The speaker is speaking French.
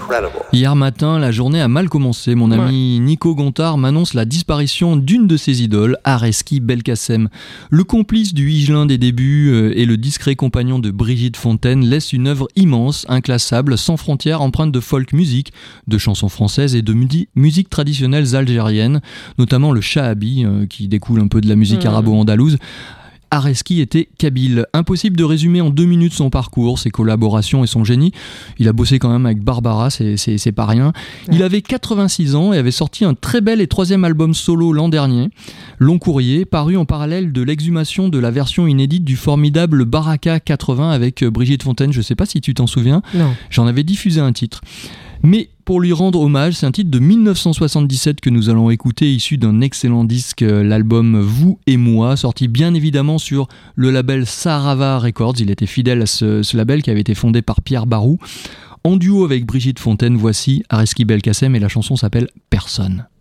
Hier matin, la journée a mal commencé. Mon ami Nico Gontard m'annonce la disparition d'une de ses idoles, Areski Belkacem. Le complice du Higelin des débuts et le discret compagnon de Brigitte Fontaine laisse une œuvre immense, inclassable, sans frontières, empreinte de folk music, de chansons françaises et de musique traditionnelles algériennes, notamment le shahabi, qui découle un peu de la musique arabo-andalouse. Areski était kabyle. Impossible de résumer en 2 minutes son parcours, ses collaborations et son génie. Il a bossé quand même avec Barbara, c'est pas rien. Il avait 86 ans et avait sorti un très bel et 3e album solo l'an dernier, Long Courrier, paru en parallèle de l'exhumation de la version inédite du formidable Baraka 80 avec Brigitte Fontaine. Je sais pas si tu t'en souviens. Non. J'en avais diffusé un titre. Mais pour lui rendre hommage, c'est un titre de 1977 que nous allons écouter, issu d'un excellent disque, l'album Vous et Moi, sorti bien évidemment sur le label Sarava Records. Il était fidèle à ce label qui avait été fondé par Pierre Barou. En duo avec Brigitte Fontaine, voici Areski Belkacem et la chanson s'appelle Personne.